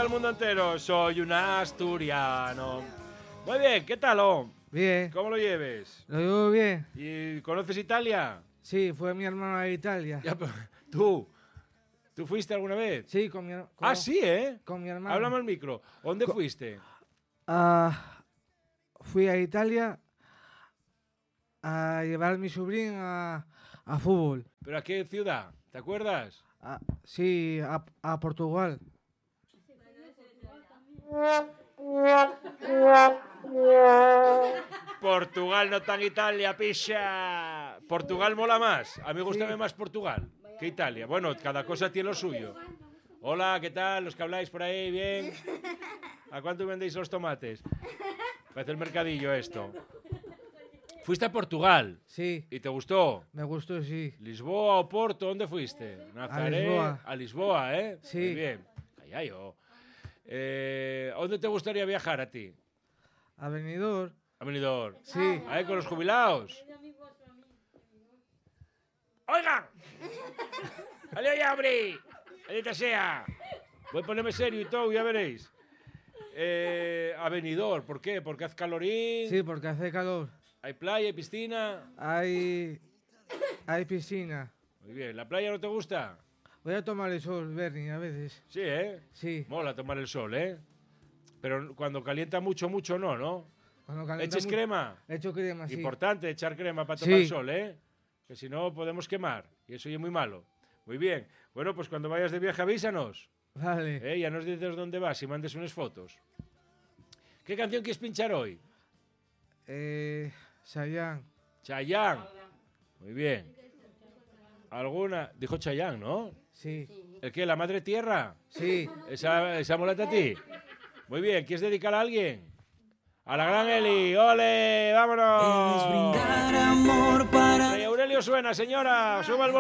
el mundo entero. Soy un asturiano. Muy bien, ¿qué tal, oh? Bien. ¿Cómo lo lleves? Lo llevo bien. ¿Y conoces Italia? Sí, fue mi hermano a Italia. Ya, ¿Tú fuiste alguna vez? Sí, con mi hermano. Ah, sí, ¿eh? Con mi hermano. Háblame al micro. ¿Dónde fuiste? Fui a Italia a llevar a mi sobrino a fútbol. ¿Pero a qué ciudad? ¿Te acuerdas? Sí, a Portugal. Portugal no tan Italia, picha. Portugal mola más. A mí me gusta más Portugal que Italia. Bueno, cada cosa tiene lo suyo. Hola, ¿qué tal? Los que habláis por ahí, ¿bien? ¿A cuánto vendéis los tomates? Parece el mercadillo esto. ¿Fuiste a Portugal? Sí. ¿Y te gustó? Me gustó, sí. ¿Lisboa o Porto? ¿Dónde fuiste? ¿Nazaret? Lisboa. A Lisboa, ¿eh? Sí. Muy bien. Callayo. ¿A dónde te gustaría viajar a ti? A Benidorm. A Benidorm. Sí. ¿Ahí con los jubilados? ¡Oigan! ¡Aleo ya, hombre! ¡Maldita sea! Voy a ponerme serio y todo, ya veréis. A Benidorm, ¿por qué? ¿Porque hace calorín? Sí, porque hace calor. ¿Hay playa y piscina? Hay piscina. Muy bien. ¿La playa no te gusta? Voy a tomar el sol, Bernie, a veces. Sí, ¿eh? Sí. Mola tomar el sol, ¿eh? Pero cuando calienta mucho, no, ¿no? Cuando calienta ¿Eches crema? Echo crema, sí. Importante echar crema para tomar Sí. el sol, ¿eh? Que si no podemos quemar. Y eso ya es muy malo. Muy bien. Bueno, pues cuando vayas de viaje avísanos. Vale. Ya nos dices dónde vas y mandes unas fotos. ¿Qué canción quieres pinchar hoy? Chayanne. Chayanne. Muy bien. ¿Alguna? Dijo Chayanne, ¿no? Sí. ¿El qué? ¿La Madre Tierra? Sí. ¿Esa molesta a ti? Muy bien. ¿Quieres dedicar a alguien? A la gran Eli. ¡Ole! ¡Vámonos! Es brindar amor para... Aurelio suena, señora. Suba el volumen.